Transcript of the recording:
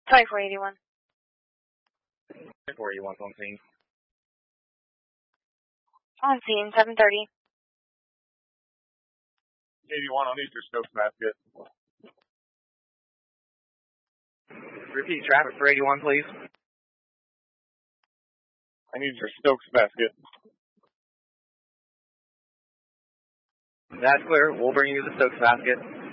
2481. 481 on scene. On scene, 730. 81, I'll need your Stokes basket. Repeat traffic for 81, please. I need your Stokes basket. That's clear. We'll bring you the Stokes basket.